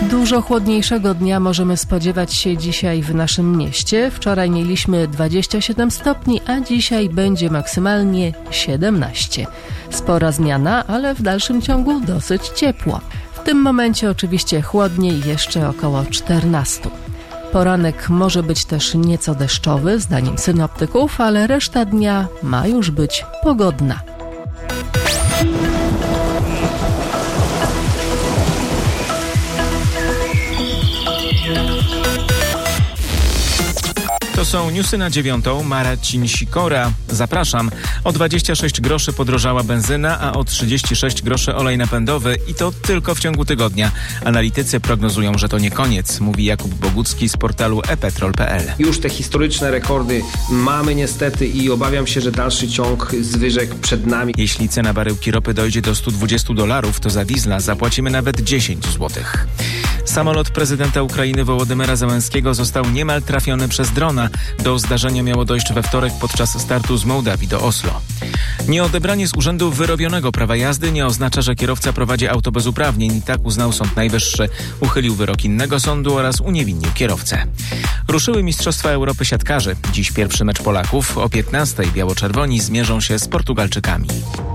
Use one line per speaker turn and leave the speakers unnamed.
Dużo chłodniejszego dnia możemy spodziewać się dzisiaj w naszym mieście. Wczoraj mieliśmy 27 stopni, a dzisiaj będzie maksymalnie 17. Spora zmiana, ale w dalszym ciągu dosyć ciepło. W tym momencie oczywiście chłodniej, jeszcze około 14. Poranek może być też nieco deszczowy, zdaniem synoptyków, ale reszta dnia ma już być pogodna.
To są newsy na 9. Marcin Sikora. Zapraszam. O 26 groszy podrożała benzyna, a o 36 groszy olej napędowy i to tylko w ciągu tygodnia. Analitycy prognozują, że to nie koniec, mówi Jakub Bogucki z portalu ePetrol.pl.
Już te historyczne rekordy mamy niestety i obawiam się, że dalszy ciąg zwyżek przed nami.
Jeśli cena baryłki ropy dojdzie do $120, to za diesla zapłacimy nawet 10 zł. Samolot prezydenta Ukrainy Wołodymyra Zełenskiego został niemal trafiony przez drona. Do zdarzenia miało dojść we wtorek podczas startu z Mołdawii do Oslo. Nieodebranie z urzędu wyrobionego prawa jazdy nie oznacza, że kierowca prowadzi auto bez uprawnień. Tak uznał Sąd Najwyższy. Uchylił wyrok innego sądu oraz uniewinnił kierowcę. Ruszyły Mistrzostwa Europy siatkarzy. Dziś pierwszy mecz Polaków. O 15:00 biało-czerwoni zmierzą się z Portugalczykami.